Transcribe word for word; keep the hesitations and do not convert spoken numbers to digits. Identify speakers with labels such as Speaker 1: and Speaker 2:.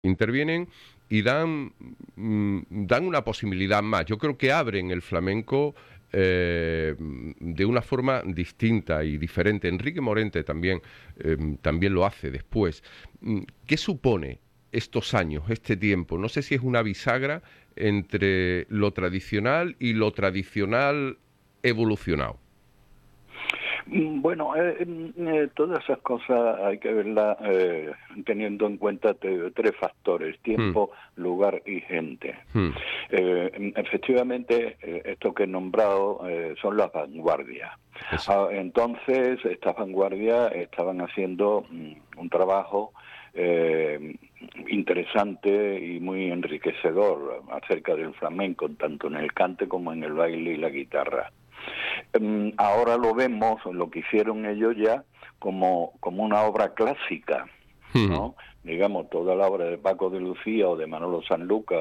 Speaker 1: intervienen y dan, mm, dan una posibilidad más. Yo creo que abren el flamenco eh, de una forma distinta y diferente. Enrique Morente también, eh, también lo hace después. Mm, ¿Qué supone estos años, este tiempo? No sé si es una bisagra entre lo tradicional y lo tradicional evolucionado.
Speaker 2: Bueno, eh, eh, todas esas cosas hay que verlas eh, teniendo en cuenta te, tres factores:
Speaker 1: Hmm,
Speaker 2: tiempo, lugar y gente.
Speaker 1: hmm,
Speaker 2: Eh, efectivamente, eh, esto que he nombrado eh, son las vanguardias.
Speaker 1: eso.
Speaker 2: Ah, entonces, estas vanguardias estaban haciendo mm, un trabajo eh, interesante y muy enriquecedor acerca del flamenco, tanto en el cante como en el baile y la guitarra. Um, ahora lo vemos, lo que hicieron ellos ya, como, como una obra clásica,
Speaker 1: Hmm.
Speaker 2: ¿no? Digamos, toda la obra de Paco de Lucía o de Manolo Sanlúcar